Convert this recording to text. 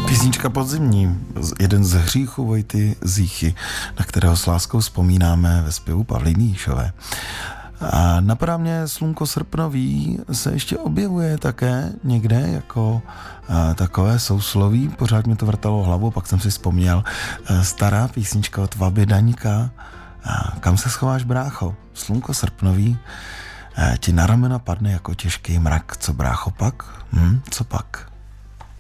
Písnička podzimní, jeden z hříchů Vojty Zíchy, na kterého s láskou vzpomínáme ve zpěvu Pavlíny Jíšové. A napadá mě Slunko srpnový se ještě objevuje také někde jako takové sousloví, pořád mi to vrtalo hlavu, pak jsem si vzpomněl stará písnička od Vaby Daňka. Kam se schováš, brácho? Slunko srpnový ti na ramena padne jako těžký mrak. Co brácho pak? Co pak?